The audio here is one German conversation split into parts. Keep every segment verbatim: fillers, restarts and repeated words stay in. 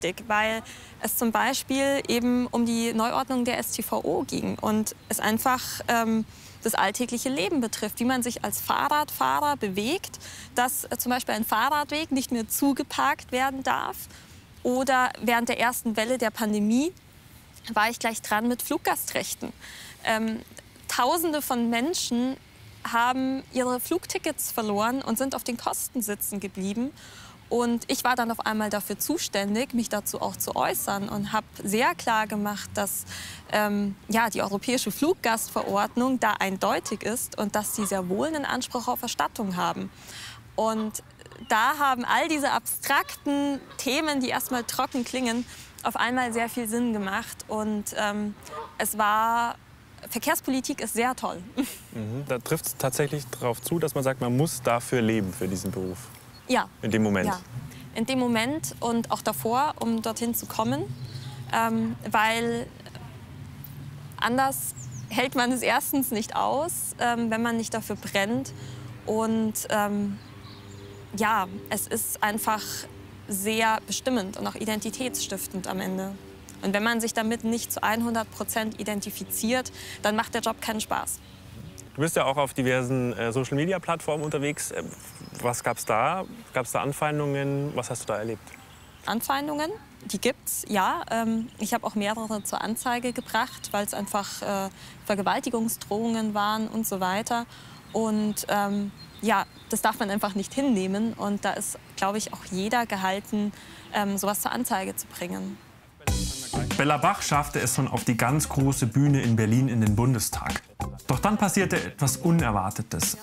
Weil es zum Beispiel eben um die Neuordnung der S T V O ging und es einfach ähm, das alltägliche Leben betrifft, wie man sich als Fahrradfahrer bewegt, dass äh, zum Beispiel ein Fahrradweg nicht mehr zugeparkt werden darf. Oder während der ersten Welle der Pandemie war ich gleich dran mit Fluggastrechten. Ähm, Tausende von Menschen haben ihre Flugtickets verloren und sind auf den Kosten sitzen geblieben. Und ich war dann auf einmal dafür zuständig, mich dazu auch zu äußern und habe sehr klar gemacht, dass ähm, ja, die europäische Fluggastverordnung da eindeutig ist und dass sie sehr wohl einen Anspruch auf Erstattung haben. Und da haben all diese abstrakten Themen, die erstmal trocken klingen, auf einmal sehr viel Sinn gemacht. Und ähm, es war, Verkehrspolitik ist sehr toll. Mhm. Da trifft es tatsächlich darauf zu, dass man sagt, man muss dafür leben, für diesen Beruf. Ja. In dem Moment? Ja, in dem Moment und auch davor, um dorthin zu kommen. Ähm, weil anders hält man es erstens nicht aus, ähm, wenn man nicht dafür brennt. Und ähm, ja, es ist einfach sehr bestimmend und auch identitätsstiftend am Ende. Und wenn man sich damit nicht zu hundert Prozent identifiziert, dann macht der Job keinen Spaß. Du bist ja auch auf diversen äh, Social-Media-Plattformen unterwegs. Ähm, was gab's da? Gab es da Anfeindungen? Was hast du da erlebt? Anfeindungen, die gibt's, ja. Ähm, ich habe auch mehrere zur Anzeige gebracht, weil es einfach äh, Vergewaltigungsdrohungen waren und so weiter. Und ähm, ja, das darf man einfach nicht hinnehmen. Und da ist, glaube ich, auch jeder gehalten, ähm, sowas zur Anzeige zu bringen. Bella Bach schaffte es schon auf die ganz große Bühne in Berlin in den Bundestag. Doch dann passierte etwas Unerwartetes.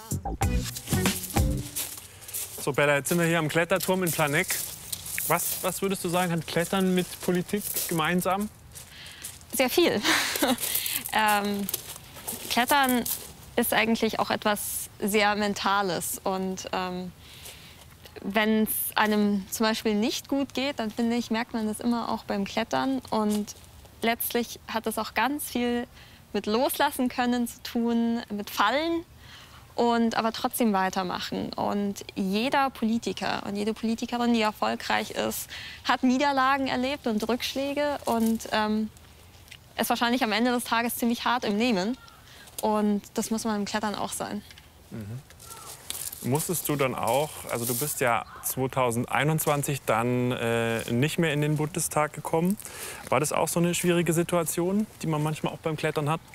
So, Bella, jetzt sind wir hier am Kletterturm in Planegg. Was, was würdest du sagen, hat Klettern mit Politik gemeinsam? Sehr viel. ähm, Klettern ist eigentlich auch etwas sehr Mentales. Und ähm, wenn es einem zum Beispiel nicht gut geht, dann finde ich, merkt man das immer auch beim Klettern. Und letztlich hat es auch ganz viel mit Loslassen können zu tun, mit Fallen und aber trotzdem weitermachen. Und jeder Politiker und jede Politikerin, die erfolgreich ist, hat Niederlagen erlebt und Rückschläge und ähm, ist wahrscheinlich am Ende des Tages ziemlich hart im Nehmen. Und das muss man im Klettern auch sein. Mhm. Musstest du dann auch, also du bist ja zweitausendeinundzwanzig dann äh, nicht mehr in den Bundestag gekommen. War das auch so eine schwierige Situation, die man manchmal auch beim Klettern hat?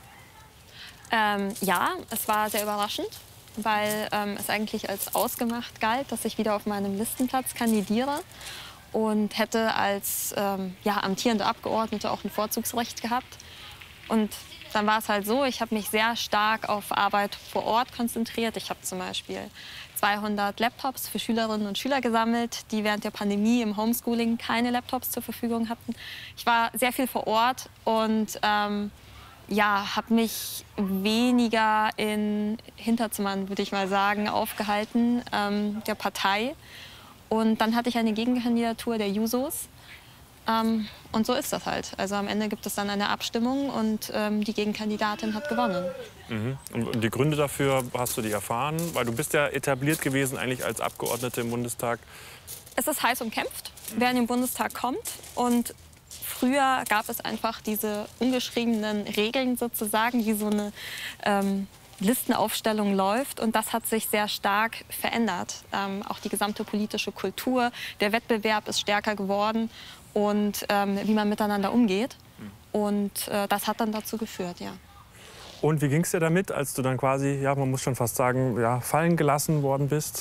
Ähm, ja, es war sehr überraschend, weil ähm, es eigentlich als ausgemacht galt, dass ich wieder auf meinem Listenplatz kandidiere und hätte als ähm, ja, amtierende Abgeordnete auch ein Vorzugsrecht gehabt. Und dann war es halt so, ich habe mich sehr stark auf Arbeit vor Ort konzentriert. Ich habe zum Beispiel zweihundert Laptops für Schülerinnen und Schüler gesammelt, die während der Pandemie im Homeschooling keine Laptops zur Verfügung hatten. Ich war sehr viel vor Ort und ähm, ja, habe mich weniger in Hinterzimmern, würde ich mal sagen, aufgehalten, ähm, der Partei. Und dann hatte ich eine Gegenkandidatur der Jusos. Ähm, und so ist das halt. Also am Ende gibt es dann eine Abstimmung und ähm, die Gegenkandidatin hat gewonnen. Mhm. Und die Gründe dafür, hast du die erfahren? Weil du bist ja etabliert gewesen eigentlich als Abgeordnete im Bundestag. Es ist heiß umkämpft, wer in den Bundestag kommt. Und früher gab es einfach diese ungeschriebenen Regeln sozusagen, wie so eine ähm, Listenaufstellung läuft. Und das hat sich sehr stark verändert. Ähm, auch die gesamte politische Kultur, der Wettbewerb ist stärker geworden. Und ähm, wie man miteinander umgeht. Und äh, das hat dann dazu geführt, ja. Und wie ging es dir damit, als du dann quasi, ja, man muss schon fast sagen, ja, fallen gelassen worden bist?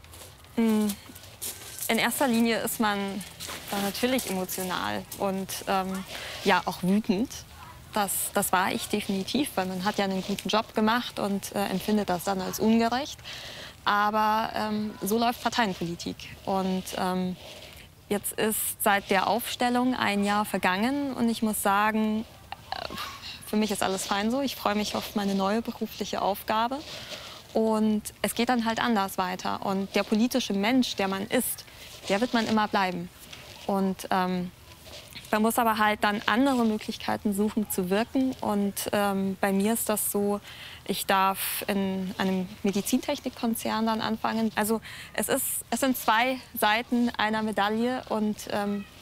In erster Linie ist man da natürlich emotional und ähm, ja, auch wütend. Das, das war ich definitiv, weil man hat ja einen guten Job gemacht und äh, empfindet das dann als ungerecht. Aber ähm, so läuft Parteienpolitik. Und ähm, jetzt ist seit der Aufstellung ein Jahr vergangen und ich muss sagen, für mich ist alles fein so. Ich freue mich auf meine neue berufliche Aufgabe und es geht dann halt anders weiter. Und der politische Mensch, der man ist, der wird man immer bleiben. Und ähm, man muss aber halt dann andere Möglichkeiten suchen zu wirken. Und ähm, bei mir ist das so, ich darf in einem Medizintechnikkonzern dann anfangen. Also es, ist, es sind zwei Seiten einer Medaille und ähm,